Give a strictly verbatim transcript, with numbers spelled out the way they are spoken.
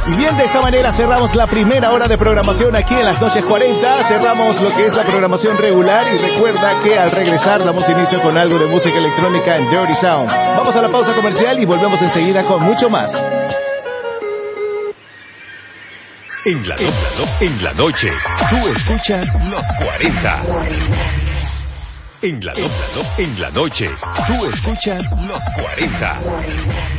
Y bien, de esta manera cerramos la primera hora de programación aquí en las noches cuarenta. Cerramos lo que es la programación regular y recuerda que al regresar damos inicio con algo de música electrónica en Dirty Sound. Vamos a la pausa comercial y volvemos enseguida con mucho más. En la, no, en la noche, tú escuchas los cuarenta. En la, no, en la noche, tú escuchas los cuarenta.